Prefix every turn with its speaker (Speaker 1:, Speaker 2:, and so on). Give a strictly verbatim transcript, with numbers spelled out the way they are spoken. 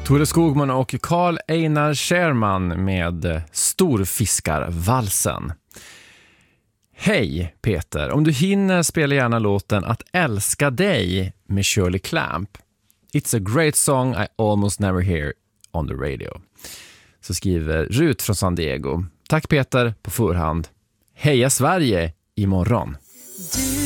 Speaker 1: Tore Skogman och Carl Einar Scherman med Storfiskarvalsen. Hej Peter, om du hinner spela gärna låten Att älska dig med Shirley Clamp. It's a great song I almost never hear on the radio. Så skriver Rut från San Diego. Tack Peter på förhand. Heja Sverige imorgon.